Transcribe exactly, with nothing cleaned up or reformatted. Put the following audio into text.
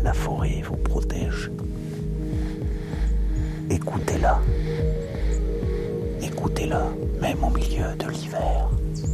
la forêt vous protège. Écoutez-la. Écoutez-la, même au milieu de l'hiver.